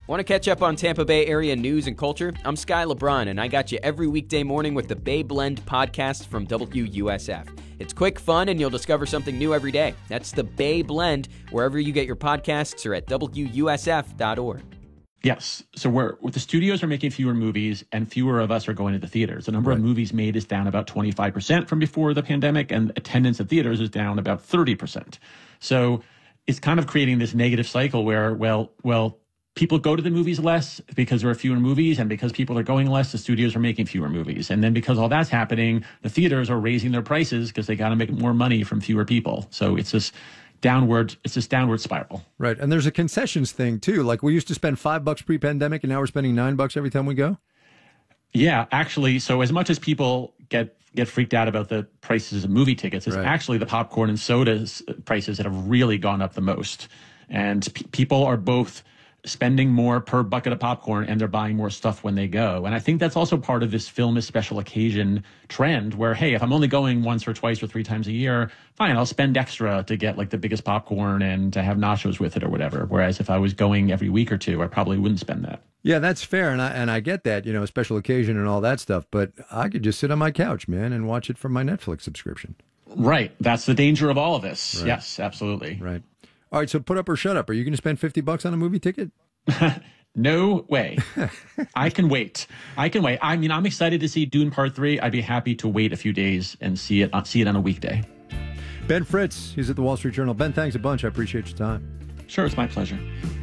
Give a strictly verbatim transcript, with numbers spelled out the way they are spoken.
Want to catch up on Tampa Bay area news and culture? I'm Sky LeBron, and I got you every weekday morning with the Bay Blend podcast from W U S F. It's quick, fun, and you'll discover something new every day. That's the Bay Blend, wherever you get your podcasts or at W U S F dot org. Yes. So we're the studios are making fewer movies and fewer of us are going to the theaters. The number right. of movies made is down about twenty-five percent from before the pandemic, and attendance at theaters is down about thirty percent. So it's kind of creating this negative cycle where, well, well, people go to the movies less because there are fewer movies, and because people are going less, the studios are making fewer movies. And then because all that's happening, the theaters are raising their prices because they got to make more money from fewer people. So it's this downward, it's this downward spiral. Right. And there's a concessions thing too. Like we used to spend five bucks pre-pandemic and now we're spending nine bucks every time we go. Yeah, actually. So as much as people get get freaked out about the prices of movie tickets, it's right. actually the popcorn and sodas prices that have really gone up the most. And p- people are both spending more per bucket of popcorn and they're buying more stuff when they go. And I think that's also part of this film is special occasion trend where, hey, if I'm only going once or twice or three times a year, fine, I'll spend extra to get like the biggest popcorn and to have nachos with it or whatever. Whereas if I was going every week or two, I probably wouldn't spend that. Yeah, that's fair. And I, and I get that, you know, special occasion and all that stuff. But I could just sit on my couch, man, and watch it from my Netflix subscription. Right. That's the danger of all of this. Right. Yes, absolutely. Right. All right, so put up or shut up. Are you going to spend fifty bucks on a movie ticket? No way. I can wait. I can wait. I mean, I'm excited to see Dune Part three. I'd be happy to wait a few days and see it, see it on a weekday. Ben Fritz, he's at the Wall Street Journal. Ben, thanks a bunch. I appreciate your time. Sure, it's my pleasure.